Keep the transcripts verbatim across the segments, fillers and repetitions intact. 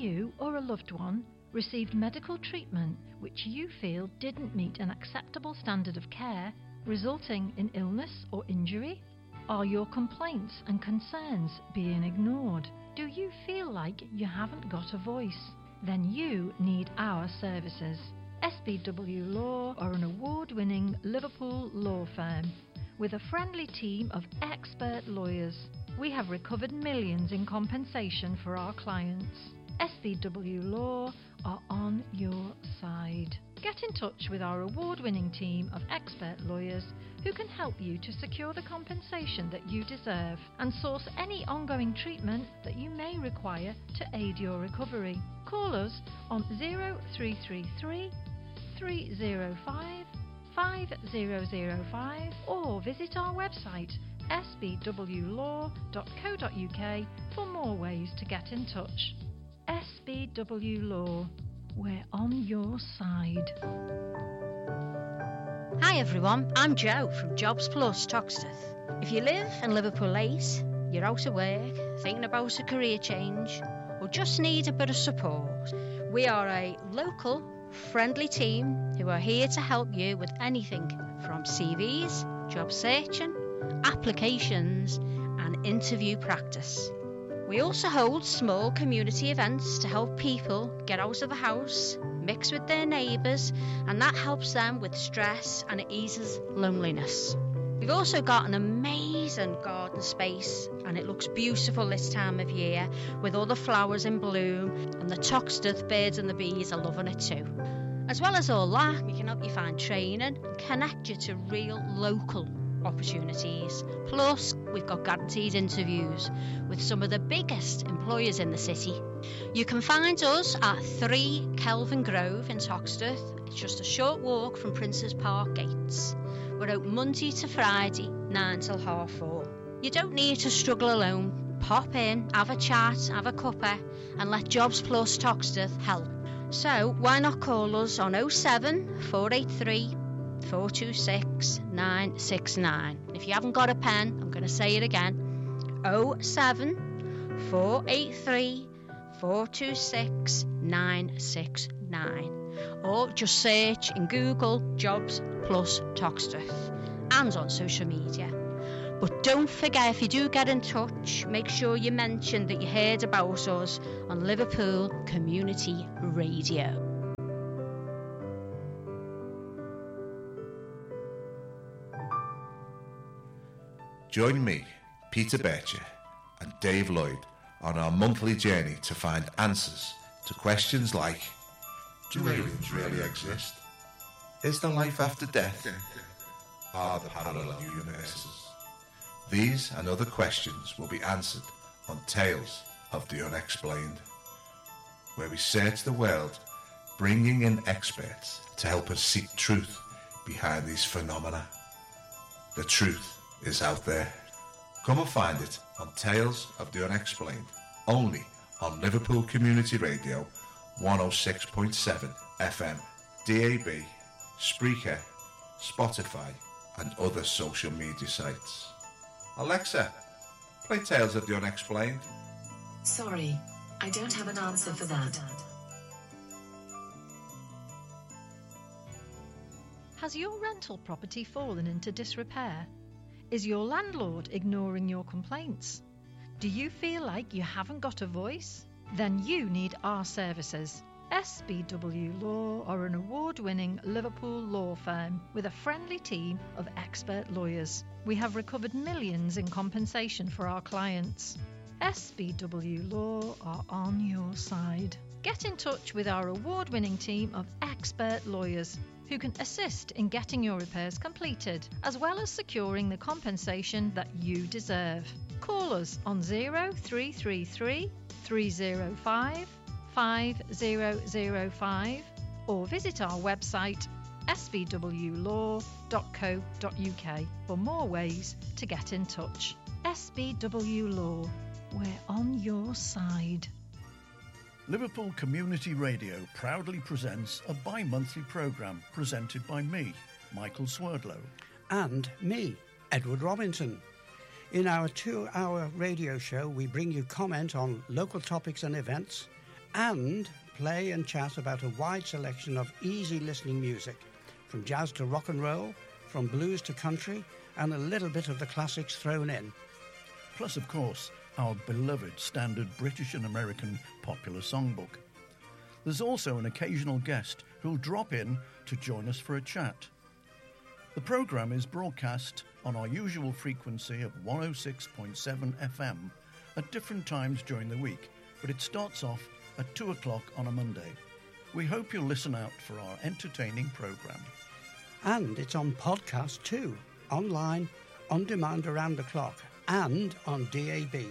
you or a loved one received medical treatment which you feel didn't meet an acceptable standard of care, resulting in illness or injury? Are your complaints and concerns being ignored? Do you feel like you haven't got a voice? Then you need our services. S B W Law are an award-winning Liverpool law firm with a friendly team of expert lawyers. We have recovered millions in compensation for our clients. S B W Law are on your side. Get in touch with our award-winning team of expert lawyers who can help you to secure the compensation that you deserve and source any ongoing treatment that you may require to aid your recovery. Call us on zero three three three, three zero five, five zero zero five or visit our website s b w law dot co dot u k for more ways to get in touch. S B W Law, we're on your side. Hi everyone, I'm Jo from Jobs Plus Toxteth. If you live in Liverpool eight, you're out of work, thinking about a career change, or just need a bit of support, we are a local, friendly team who are here to help you with anything from C Vs, job searching, applications, and interview practice. We also hold small community events to help people get out of the house, mix with their neighbours, and that helps them with stress and it eases loneliness. We've also got an amazing garden space and it looks beautiful this time of year with all the flowers in bloom, and the Toxteth birds and the bees are loving it too. As well as all that, we can help you find training and connect you to real local opportunities. Plus, we've got guaranteed interviews with some of the biggest employers in the city. You can find us at three Kelvin Grove in Toxteth. It's just a short walk from Princes Park gates. We're open Monday to Friday, nine till half four. You don't need to struggle alone. Pop in, have a chat, have a cuppa, and let Jobs Plus Toxteth help. So why not call us on oh seven, four eight three, four two six, nine six nine. If you haven't got a pen, I'm going to say it again. oh seven, four eight three, four two six, nine six nine. Or just search in Google Jobs Plus Toxteth and on social media. But don't forget, if you do get in touch, make sure you mention that you heard about us on Liverpool Community Radio. Join me, Peter Bircher, and Dave Lloyd on our monthly journey to find answers to questions like: do aliens really exist? Is there life after death? Are there parallel universes? These and other questions will be answered on Tales of the Unexplained, where we search the world, bringing in experts to help us seek truth behind these phenomena. The truth is out there. Come and find it on Tales of the Unexplained, only on Liverpool Community Radio one oh six point seven F M, D A B, Spreaker, Spotify, and other social media sites. Alexa, play Tales of the Unexplained. Sorry, I don't have an answer for that. Has your rental property fallen into disrepair? Is your landlord ignoring your complaints? Do you feel like you haven't got a voice? Then you need our services. S B W Law are an award-winning Liverpool law firm with a friendly team of expert lawyers. We have recovered millions in compensation for our clients. S B W Law are on your side. Get in touch with our award-winning team of expert lawyers who can assist in getting your repairs completed, as well as securing the compensation that you deserve. Call us on zero three three three, three zero five, five zero zero five or visit our website s b w law dot co dot u k for more ways to get in touch. S B W Law, we're on your side. Liverpool Community Radio proudly presents a bi-monthly programme presented by me, Michael Swerdlow. And me, Edward Robinson. In our two-hour radio show, we bring you comment on local topics and events, and play and chat about a wide selection of easy listening music, from jazz to rock and roll, from blues to country, and a little bit of the classics thrown in. Plus, of course, our beloved standard British and American popular songbook. There's also an occasional guest who'll drop in to join us for a chat. The programme is broadcast on our usual frequency of one oh six point seven F M at different times during the week, but it starts off at two o'clock on a Monday. We hope you'll listen out for our entertaining programme. And it's on podcast too, online, on demand around the clock, and on D A B.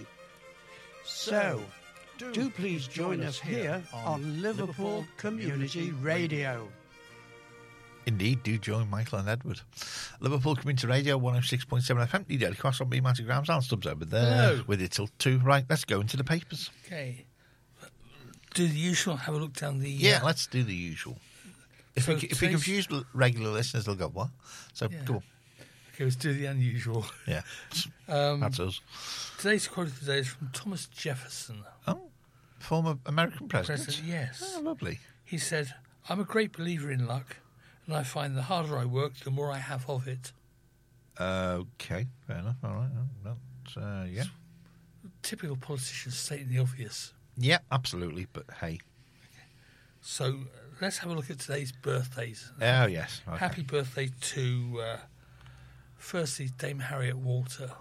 So, do, do please join us here on Liverpool Community Radio. Indeed, do join Michael and Edward. Liverpool Community Radio, one oh six point seven F M, D across on B Magic Grams, Alan Stubbs over there. Hello. With it till two. Right, let's go into the papers. Okay. Do the usual, have a look down the... Yeah, uh, let's do the usual. If, so we, if we today's- confuse regular listeners, they'll go, what? So, Yeah. go on. Okay, let's do the unusual. Yeah, Um, that's us. Today's quote of the day is from Thomas Jefferson. Oh, former American president? President, yes. Oh, lovely. He said, I'm a great believer in luck, and I find the harder I work, the more I have of it. Okay, fair enough. All right. Oh, that's, uh, yeah. Typical politicians stating the obvious. Yeah, absolutely, but hey. So uh, let's have a look at today's birthdays. Oh, yes. Okay. Happy birthday to, uh, firstly, Dame Harriet Walter,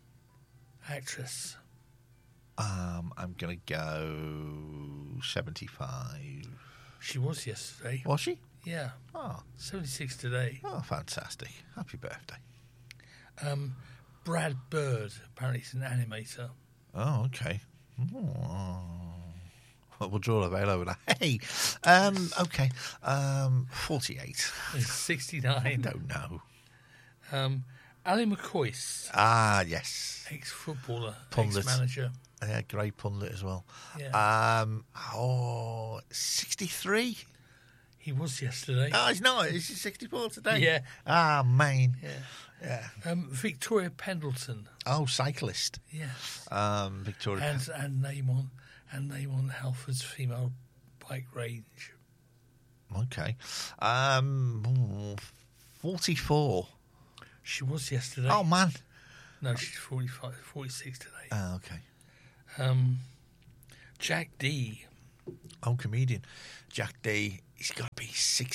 actress. Um, I'm going to go seventy-five. She was yesterday. Was she? Yeah, Oh, seventy-six today. oh, fantastic. Happy birthday. Um, Brad Bird, apparently he's an animator. Oh, okay. Oh. Well, we'll draw a veil over that. Hey, um, okay. Um, forty-eight. He's sixty-nine. I don't know. Um, Ali McCoist, Ah, yes. ex-footballer, Pundit. ex-manager. Yeah, great pundit as well. Yeah. Um, oh, sixty-three? He was yesterday. Oh, he's not. He's sixty-four today. Yeah. Ah, man. Yeah. Yeah. Um, Victoria Pendleton. Oh, cyclist. Yes. Um, Victoria. And and name on and name on Halford's female bike range. Okay. Um, forty-four. She was yesterday. Oh, man. No, she's forty-five, forty-six today. Oh, okay. Um, Jack D. Oh, comedian. Jack D. He's got to be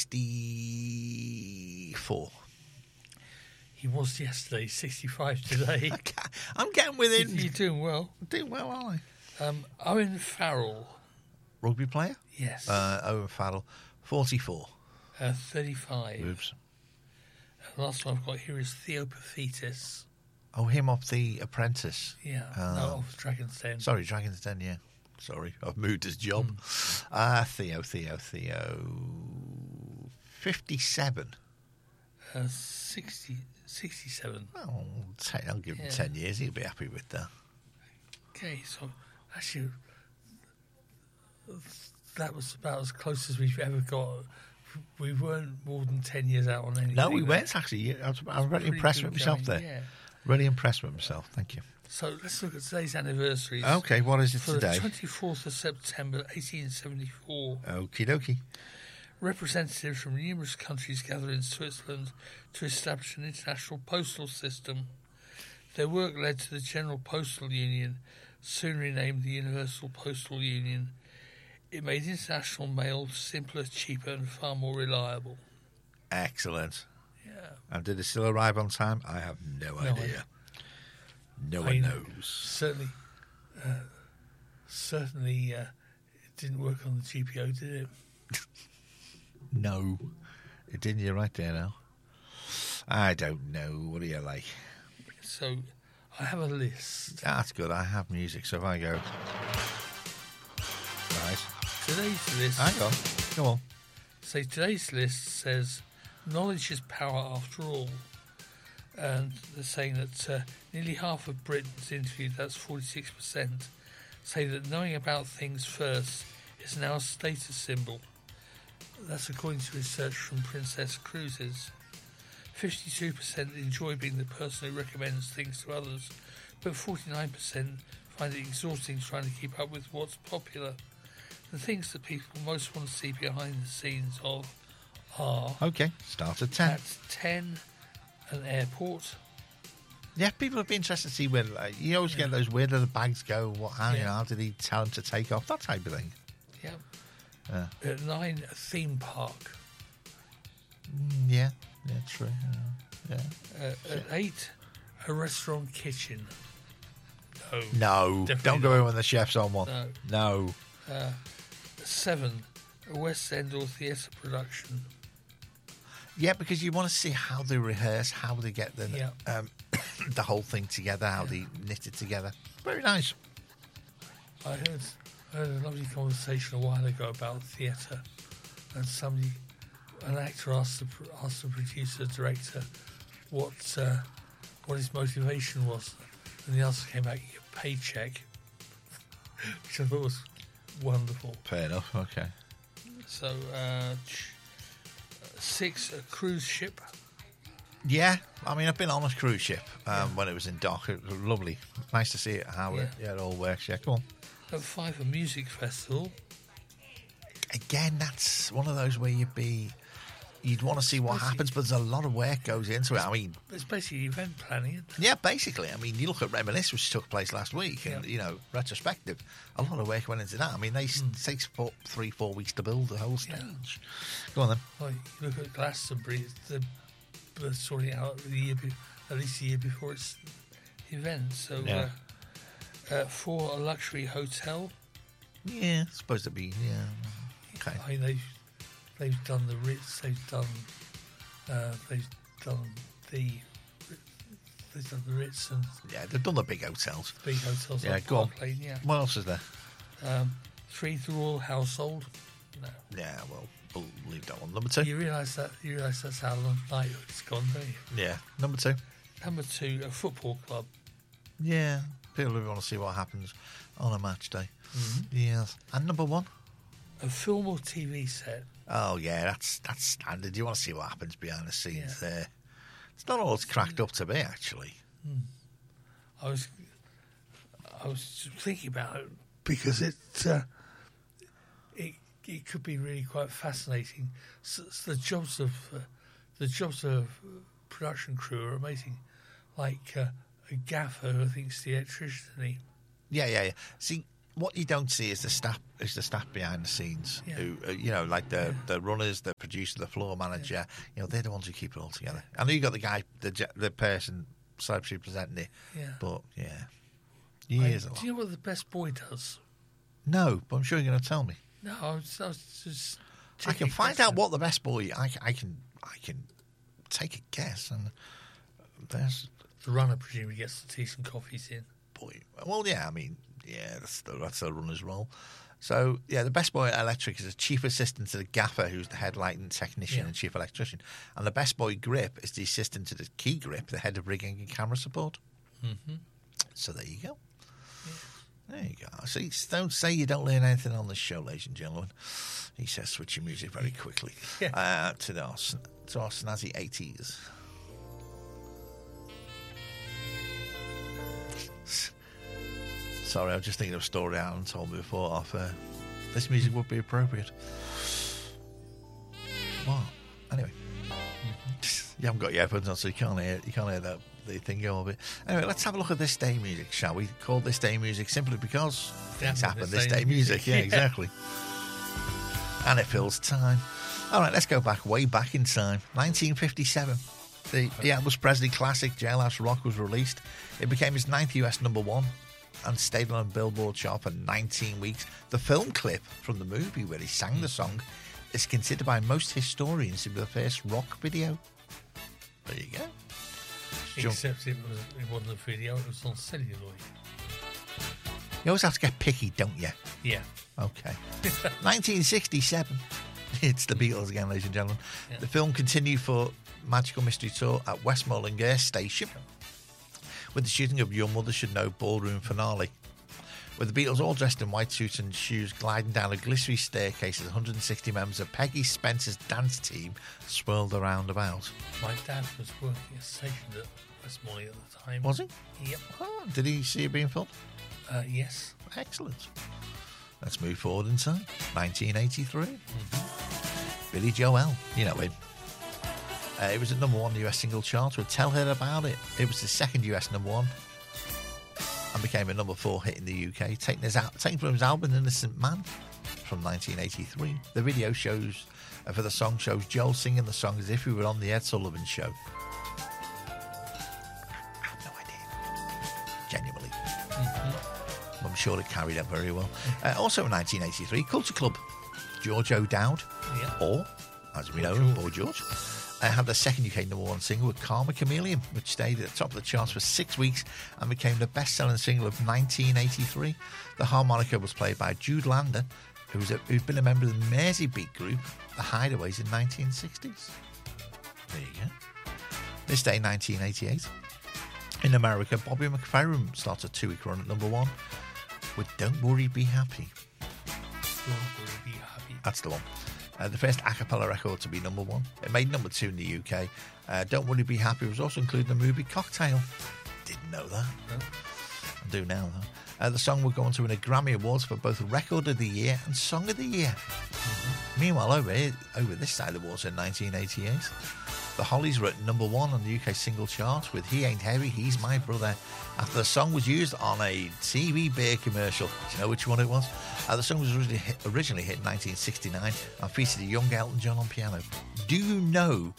sixty-four. He was yesterday, sixty-five today. I'm getting within. You're doing well. Doing well, aren't I? Um, Owen Farrell. Rugby player? Yes. Uh, Owen Farrell, forty-four. Uh, thirty-five. Oops. The last one I've got here is Theo Paphitis. Oh, him off The Apprentice. Yeah, Oh. no, off Dragon's Den. Sorry, Dragon's Den, yeah. Sorry, I've moved his job. Mm. Uh, Theo, Theo, Theo. fifty-seven. Uh, sixty, sixty-seven. Oh, ten, I'll give him Yeah. ten years. He'll be happy with that. Okay, so actually, that was about as close as we've ever got. We weren't more than ten years out on anything. No, we there. weren't actually. I was, I was really Pretty impressed good with myself going, there. yeah. Really impressed with myself. Thank you. So let's look at today's anniversaries. Okay, what is it For today? the twenty-fourth of September, eighteen seventy-four, Okie dokie. representatives from numerous countries gather in Switzerland to establish an international postal system. Their work led to the General Postal Union, soon renamed the Universal Postal Union. It made international mail simpler, cheaper, and far more reliable. Excellent. Yeah. And did it still arrive on time? I have no, No idea. idea. No I one know. knows. Certainly, uh, certainly, uh, it didn't work on the G P O, did it? No. It didn't. You're right there now. I don't know. What do you like? So, I have a list. That's good. I have music, so if I go... Right. Today's list. Hang on. Go on. So today's list says knowledge is power after all. And they're saying that uh, nearly half of Britons interviewed, that's forty-six percent, say that knowing about things first is now a status symbol. That's according to research from Princess Cruises. fifty-two percent enjoy being the person who recommends things to others, but forty-nine percent find it exhausting trying to keep up with what's popular. the things that people most want to see behind the scenes of are Okay, start at ten. at ten, an airport. Yeah, people would be interested to see where, like, you always get those, where do the bags go? What, how, you know, Yeah. how did he tell them to take off? That type of thing. Yeah. Yeah. At nine, a theme park. Mm, yeah, yeah, true. Yeah. yeah. Uh, at eight, a restaurant kitchen. No. No, Definitely don't go not. in when the chef's on one. No. No. Uh, seven, a West End or theatre production. Yeah, because you want to see how they rehearse, how they get the Yeah. um, the whole thing together, how they knit it together. Very nice. I heard, I heard a lovely conversation a while ago about theatre, and somebody, an actor asked the asked the producer director what uh, what his motivation was, and the answer came back: your paycheck, which I thought was wonderful. Fair enough. Okay. So uh, ch- six, a cruise ship. Yeah, I mean, I've been on a cruise ship um, when it was in dock. It was lovely. Nice to see it, how it, Yeah. yeah, it all works. Yeah, come on. At five, a music festival. Again, that's one of those where you'd be, you'd want to see what Basically- happens, but there's a lot of work goes into it. I mean, It's basically event planning, isn't it? yeah, basically. I mean, you look at Reminisce, which took place last week, and, Yeah. you know, retrospective, a lot of work went into that. I mean, they s Mm. takes four, three, four weeks to build the whole Yeah. stage. Go on then. Well, you look at Glastonbury, it's the, the sorting out the year, be, at least the year before its event. So, Yeah. uh, uh, for a luxury hotel, Yeah, it's supposed to be, yeah. Okay. I mean, they've they've done the Ritz, they've done uh, they've done the they've done the Ritz and Yeah, they've done the big hotels. big hotels. Yeah, like go on. Park Lane, yeah. What else is there? Um, three, the Royal Household. No, Yeah, well, we'll leave that one. Number two? you realise that you realise that's how long night it's gone, don't you? Yeah. Number two? Number two, a football club. Yeah, people who want to see what happens on a match day. Mm-hmm. Yes. And number one? A film or T V set. Oh, yeah, that's that's standard. You want to see what happens behind the scenes Yeah. there. It's not all it's cracked up to be, actually. I was, I was just thinking about it because it, uh, it, it could be really quite fascinating. So, so the jobs of, uh, the jobs of production crew are amazing. Like uh, a gaffer who thinks the electrician. He, Yeah, yeah, yeah. See, what you don't see is the staff is the staff behind the scenes. Yeah. Who, uh, you know, like the the runners, the producer, the floor manager. You know, they're the ones who keep it all together. I know you got the guy, the ge- the person, celebrity presenting it. Yeah. But yeah, I, years a do lot. you know what the best boy does? No, but I'm sure you're going to tell me. No, I was, I was just. I can checking find question. out what the best boy. I, I can I can take a guess, and there's The runner presumably gets the teas and coffees in. boy. Well, yeah, I mean, yeah, that's the, that's the runner's role. So yeah, the best boy at Electric is a chief assistant to the gaffer, who's the head lighting technician Yeah. and chief electrician, and the best boy grip is the assistant to the key grip, the head of rigging and camera support. Mm-hmm. So there you go. There you go. See, don't say you don't learn anything on this show, ladies and gentlemen. He says, switch your music very quickly Yeah. uh, to, our, sn- to our snazzy eighties. Sorry, I was just thinking of a story Alan told me before off. Uh, this music would be appropriate. What? Anyway. You haven't got your headphones on, so you can't hear you can't hear that the thing go of it. Anyway, let's have a look at this day music, shall we? Call this day music simply because things Yeah, happen. this This day day music, yeah, Yeah. exactly. And it fills time. All right, let's go back way back in time. nineteen fifty-seven. The, the Elvis Presley classic Jailhouse Rock was released. It became his ninth U S number one and stayed on a Billboard chart for nineteen weeks. The film clip from the movie where he sang the song is considered by most historians to be the first rock video. There you go. Jump. Except it, was, it wasn't a video, it was on celluloid. You always have to get picky, don't you? Yeah. Okay. nineteen sixty-seven. It's the Beatles again, ladies and gentlemen. Yeah. The film continued for Magical Mystery Tour at Westmoreland Air Station with the shooting of Your Mother Should Know ballroom finale, with the Beatles all dressed in white suits and shoes gliding down a glittery staircase as one hundred sixty members of Peggy Spencer's dance team swirled around about. My dad was working a station at Westmoreland at the time. Was he? Yep. Oh, did he see it being filmed? Uh, yes. Excellent. Let's move forward in time. nineteen eighty-three. Mm-hmm. Billy Joel, you know him. Uh, it was at number one U S single chart with Tell Her About It. It was the second U S number one and became a number four hit in the U K, taken, his, taken from his album Innocent Man from nineteen eighty-three. The video shows uh, for the song shows Joel singing the song as if he were on the Ed Sullivan Show. I have no idea. Genuinely. Mm-hmm. I'm sure it carried up very well. Uh, also in nineteen eighty-three, Culture Club. George O'Dowd, yeah. or, as we know, Boy George, uh, had the second U K number one single with Karma Chameleon, which stayed at the top of the charts for six weeks and became the best-selling single of nineteen eighty-three. The harmonica was played by Jude Lander, who was a, who'd been a member of the Merseybeat group, The Hideaways, in nineteen sixties. There you go. This day, nineteen eighty-eight. In America, Bobby McFerrin starts a two-week run at number one with Don't Worry, Be Happy. Don't Worry, Be Happy. That's the one. Uh, the first a cappella record to be number one. It made number two in the U K. Uh, Don't Worry, Be Happy was also included in the movie Cocktail. Didn't know that. No. I do now, though. Uh, the song would go on to win a Grammy Awards for both Record of the Year and Song of the Year. Mm-hmm. Meanwhile, over here, over this side of the water in nineteen eighty-eight, the Hollies were at number one on the U K single chart with He Ain't Heavy, He's My Brother, after the song was used on a T V beer commercial. Do you know which one it was? Uh, the song was originally hit, originally hit in nineteen sixty-nine and featured a young Elton John on piano. Do you know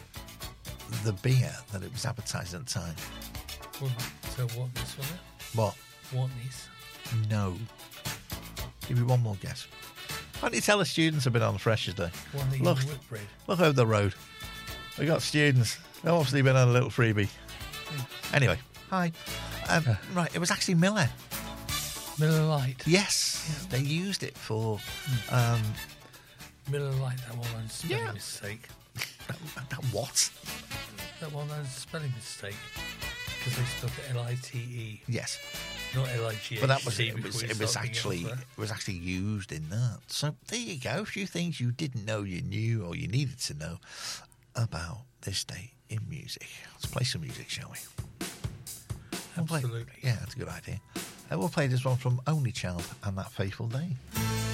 the beer that it was advertised at the time? Well, so what this was it? What? What these? No. Give me one more guess. Why don't you tell the students a bit on Freshers' Day? One that Look, Whitbread. look over the road. We got students. They've obviously been on a little freebie. Yeah. Anyway, hi. Um, uh, right, it was actually Miller. Miller Lite. Yes, yeah. They used it for um, Miller Lite. That one was a spelling yeah. mistake. that, that what? That one was a spelling mistake because they spelled it L I T E. Yes. Not L I G H. But that was it. Was, it was actually it was actually used in that. So there you go. A few things you didn't know you knew or you needed to know about this day in music. Let's play some music, shall we? We'll Absolutely. Play, yeah, that's a good idea. Uh, we'll play this one from Only Child and That Fateful Day.